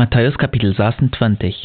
Matthäus Kapitel 26.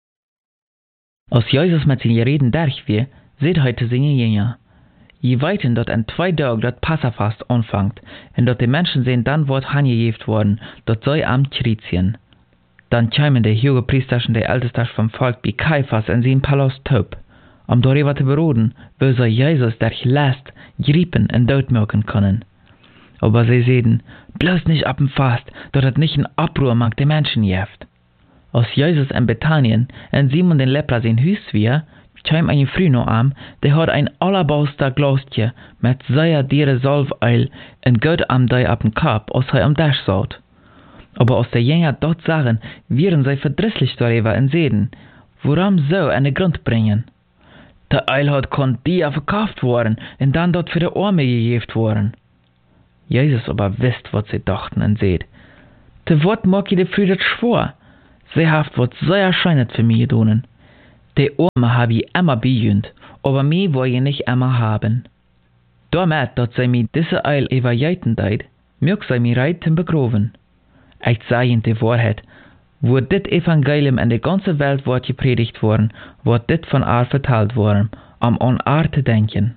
Als Jesus met zijn reden derg weer, zit hij te zingen Jünger. Je weten dat in 2 dagen dat Passafast anfangt, en dat de mensen zijn dan wordt aangegeven worden, dat zij am Chritien. Dan kwamen de hoge priesters en de ältestes vom Volk bij Caiphas in zijn palast top, om darüber te beroden, wo zij Jesus der last griepen en doodmaken können. Aber sie zeiden, bloß nicht ab dem Fast, dat het nicht een Abruhr mag de Menschen jeft. Als Jesus in Bethanien en Simon den Lepra zijn huis weer, kwam een vrouw aan, die had een alabaster glasje met zeer dure zalföl en goud am die op den kop, als hij am Dash zat. Aber als de Jünger dort zagen, wären zij verdrisslich darüber en zeiden, waarom zo in de grond brengen? De Öl had kon die verkauft worden en dan dort für de Arme gegeven worden. Jesus aber wisst, wat sie dachten en zeid, te wat mag je de vrouw dat schwor? Sie haft wat sehr erscheinet für mich gedonen. De Arme hab ich immer bijünd, aber mich will je nicht immer haben. Damit, dat sie mir diese Eil evaluieren deid, mög sie mir reiten begroven. Ich sage ihnen die Wahrheit, wo dit Evangelium in der ganzen Welt wordt gepredigt worden, wordt dit von Aar verteld worden, um an Aar te denken.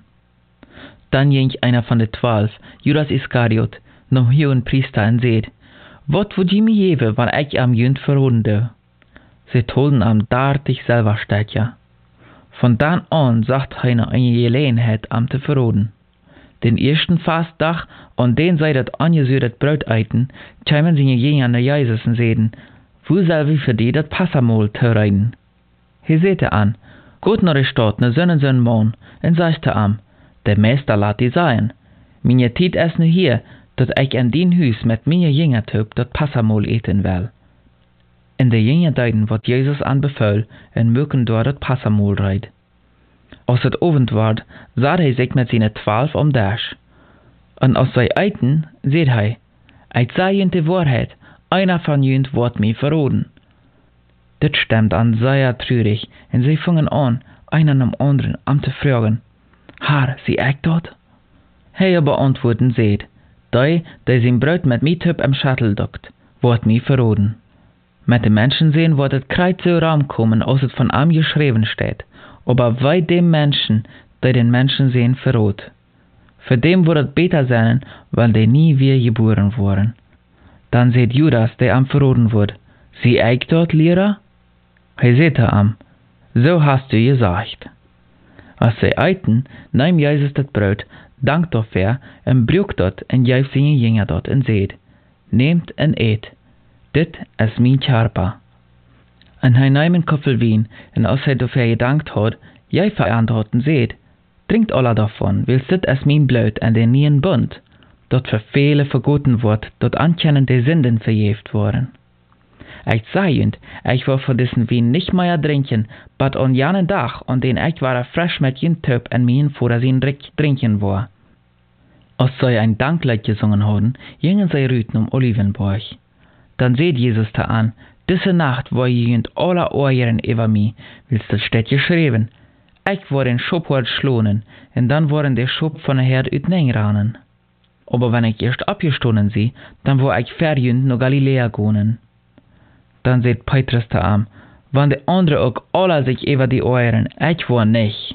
Dann ging einer von de 12, Judas Iskariot, noch hohen Priester en zeid, wat would je me geven, wanneer ik am jünd verroden doe? Sie tolden am 30 Silberstädtchen. Von dann an sagt heine eine Gelegenheit am te verroden. Den ersten Fastdag, an den sei dat angesüdet Brot eiten, kämen sie Jünger nach Jesus und seiden, wo soll wir für die dat Passamol te reiden? He sehte an, gut nach der Stadt, ne Sonne so Mann, und sagte am, der Meister lat die sein. Meine Tiet es nu hier, dat ich in dien Hus mit meine Jünger töp dat Passamol eten will. In de Jünger deiden wat Jesus anbefahl, en mögen dort dat Passamol reid. Als het Abend ward, zat hij zich met zijn 12 om Dash. En als zij eiten, zeid hij, ik zei je de waarheid, einer van jullie wordt mij verroden. Dit stemt an sehr treurig, en zij vangen an, einen am anderen, am te vragen, Haar, zie ik dat? Hij beantwoorden zeid, die zijn bruid met mij tup am Schädel duckt, wordt mij verroden. Met de mensen sehen wordt het kreuz so raum kommen, als het von am geschreven steht, aber weit dem Menschen, die den Menschen sehen, verrot. Für dem wird es besser sein, weil die nie wieder geboren wurden. Dann seht Judas, der am verroden wird, sie ich dort, Lehrer? He seht am, so hast du gesagt. Als sie eiten, nahm Jesus das Brot, dankt dafür, und brüch dort, und gab seine Jünger dort, und seht, nehmt und eet, dit is mein Körper. En hij nahm een koppel wien, en als hij dafür gedankt had, jij verantworten seht, trinkt alle davon, wils dit is mijn bloed en den nieuwen Bund, dat für viele vergoten wordt, dat ankennen de Sünden vergeeft worden. Ich sag jünd, ich will von diesen Wien nicht mehr trinken, but an janen Tag, an den ich war frisch mit jen Töp en mien vor sin trinken war. Als sie ein Danklied gesungen haben, gingen sie rüten Olivenberg. Dann seht Jesus da an, diese Nacht war jünd alle Ohren über mich, willst das steht geschrieben. Ich war den Schubhort schlonen, und dann waren die Schub von der Herd utneingranen. Aber wenn ich erst abgestonnen sie, dann war ich verjünd nach Galiläa gonen. Dann seht Petrus da an, wann die andere auch alle sich über die Ohren, ich war nicht.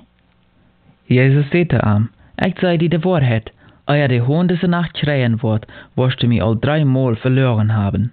Jesus seht da an, ich sei dir die Wahrheit, euer die Hohn diese Nacht schreien wird, wirst du mich all 3 Mal verloren haben.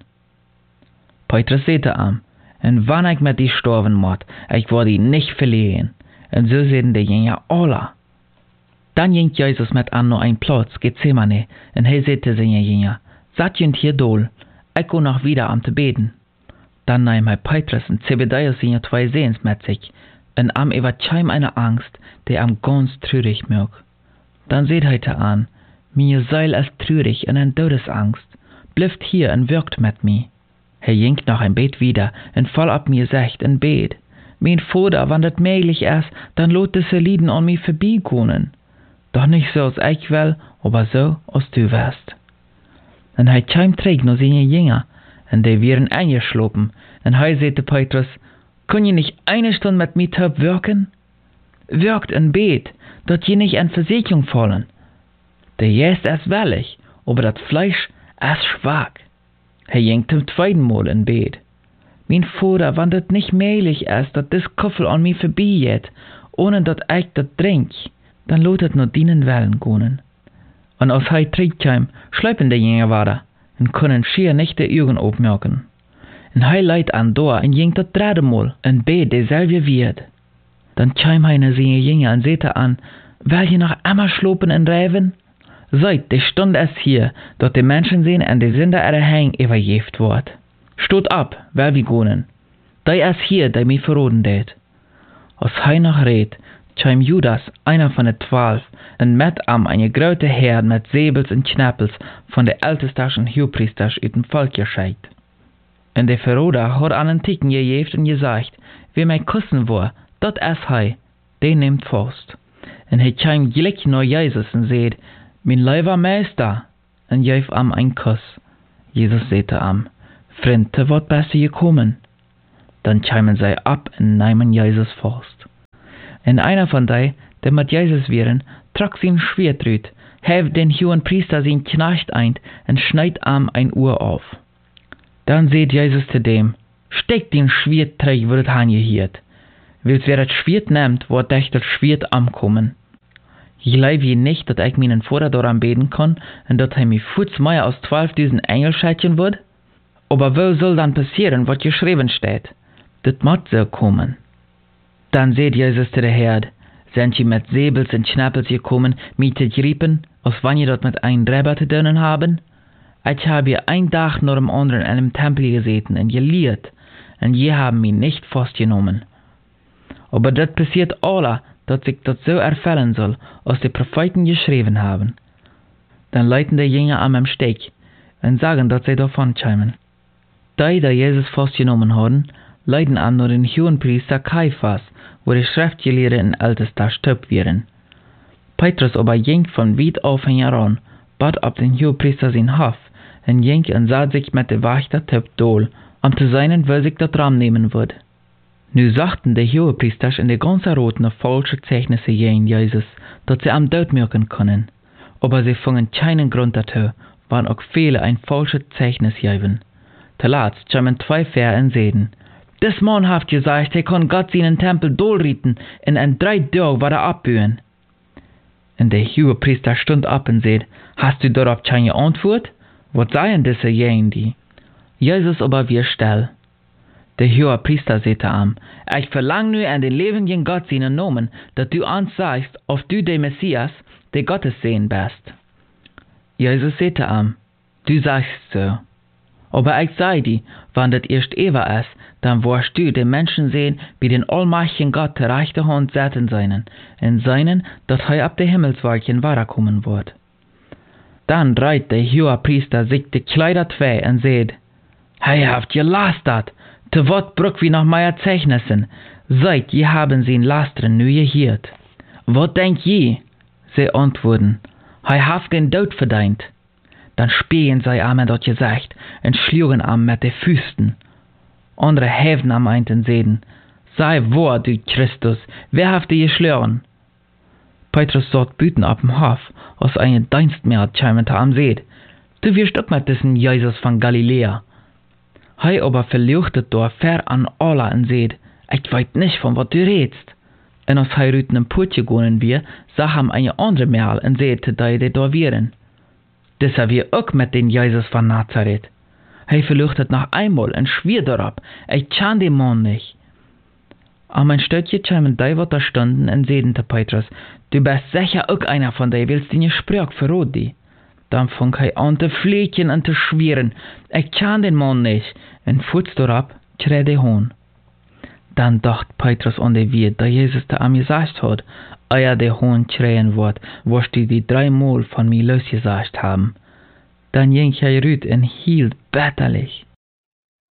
Petrus seht an, und wann ich mit die sterben muss, ich werde die nicht verlieren. Und so sehen die Jünger alle. Dann ging Jesus mit an noch ein Platz, Gethsemane, und er sagte seine Jünger, seid jünd hier dol, ich go noch wieder am zu beten. Dann nahm er Petrus und Zebedäus seine 2 Sehens mit sich, und am überkam eine Angst, die am ganz traurig mög. Dann seht er an, meine Seele ist traurig und in Todesangst, bleibt hier und wirkt mit mir. Er ging noch ein Bett wieder und voll ab mir sagt und bet. Mein Vater, wann das möglich ist, dann lot diese Lieden an mir vorbeikommen. Doch nicht so als ich will, aber so als du wirst. Und er kam zurück nach seinen Jünger, und die wären eingeschlafen, und er sagte Petrus, kann je nicht eine Stunde mit mir taub wirken? Wirkt und bet, dass je nicht an Versicherung fallen. Der Geist ist willig, aber das Fleisch ist schwach. Er ging zum 2. Mal in Bett. Mein Vater, wenn das nicht möglich ist, dass das Kuffel an mir vorbeigeht, ohne dass ich das trink, dann lot het nur dienen Wellen gehen. Und als hij terugkwam, schleipen de Jünger weiter und können schier nicht die Augen aufmerken. Und hij leidt aan door en ging das dritte Mal und bet dezelfde Wied. Dann kam hij naar seine Jünger und sagte an, will je noch immer schlopen und reiven? Seid, die Stunde ist hier, dass die Menschen sehen und die Sünder ihrer Hang übergeft wird. Stot ab, weil wir gehen. Der ist hier, der mich verroden det. Als hij noch redt, kam Judas, einer von den 12, und mit am eine große Herde mit Säbels und Knappels von der Ältesters und Hohepriesters uit dem Volk geschickt. Und der Verroder hat an den Ticken gegeben und gesagt, wer mich küssen will, dat ist hij, den nimmt fast. Und hij kam gleich nach Jesus und sagt, mein lieber Meister, und gab ihm einen Kuss. Jesus sagte ihm, Freund, wat bist du gekommen? Dann kamen sie ab und nahmen Jesus fast. Und einer von denen, der mit Jesus wären, trug sein Schwert rüt, heft den hohen Priester sein Knecht ein und schneid ihm ein Ohr auf. Dann sagt Jesus zu dem, steck den Schwert träg, wo das angehiert. Willst wer das Schwert nimmt, wird dich das Schwert ankommen. Ich glaube je nicht, dass ich meinen Vater daran beten kann und dass er mich fuß mehr als 12.000 Engel schätzen wird? Aber wo soll dann passieren, was geschrieben steht? Das muss so kommen. Dann seht Jesus zu der Herde, sind sie mit Säbels und Schnappels gekommen, mich zu griepen, als wenn ihr dort mit einem Räber zu tun haben? Ich habe hier einen Tag nach dem anderen in einem Tempel gesessen und gelehrt, und je haben mich nicht festgenommen. Aber das passiert alle, dass sich das so erfüllen soll, als die Propheten geschrieben haben. Dann leiten die Jünger am Steg und sagen, dass sie davon kämen. Die Jesus festgenommen haben, leiden an nur den Hohenpriester Kaiphas, wo die Schriftgelehrten in Ältester stirbt wären. Petrus aber ging von weit auf heran, bat ab den Hohenpriester sein Hof, und ging und sah sich mit der Wächter dol, zu seinen, weil sich das Raum nehmen würde. Nu sagten die Hohepriester in der ganzen Roten noch falsche Zeichnisse gegen Jesus, dass sie am Tod merken können. Aber sie fingen keinen Grund dazu, waren auch viele ein falsches Zeichnis geben. Zuletzt kamen 2 Vers und sagten, das Mann hat gesagt, er kann Gott seinen Tempel dolrieten und in 3 Tagen wird er abbühen. Und der Hohepriester stund ab und sagte, hast du darauf keine Antwort? Was seien diese gegen die? Jesus aber wir still. Der Hohepriester sagte ihm, ich verlange nur an den lebendigen Gott seinen Namen, dass du uns sagst, ob du der Messias, der Gottes Sohn bist. Jesus sagte ihm, du sagst so. Aber ich sage dir, wenn das erst Eva ist, dann wirst du den Menschen sehen, wie den allmächtigen Gott der rechte Hand setzen seinen, in seinen, dass er ab der Himmelswolken weiterkommen wird. Dann dreht der Hohepriester sich die Kleider zwei und sagt, hey, habt ihr lastet, zu wat brück wie nach meiner Zeichnissen, seid, ihr haben sie in Lastren nu gehört. Wat denkt je? Sie antworten, er haft den Tod verdient. Dann spähen sie am dort gesagt und schlugen am mit den Füßen. Andere häven am einen Seden, sei wahr, du Christus, wer haft dir geschlagen? Petrus sagt büten ab dem Hof, als eine Dienstmägd kämen am Seed, du wirst auch mit diesen Jesus von Galiläa. Hei aber verluchtet dort fair an alle und seht, ich weiß nicht, von was du redst. Und als hei rüten im Putje gehen wir, sah ham eine andere Merl und seht, die da wären. Das haben wir auch mit den Jesus von Nazareth. Hei verluchtet noch einmal und schwier darauf, ich kann den Mann nicht. Am ein Stöckchen kämen die, was da stunden, und sehten zu Petrus, du bist sicher auch einer von denen, willst du nicht Sprach verrot die. Dann fang hei an zu fliegen und zu schweren, ich kann den Mann nicht, und fuß darauf, schrie der Hohn. Dann dacht Petrus an die Wied, da Jesus da am gesagt hat, euer der Hohn schreien wird, wirst du die 3 Mal von mir losgesagt haben. Dann ging er rüt und hielt bitterlich.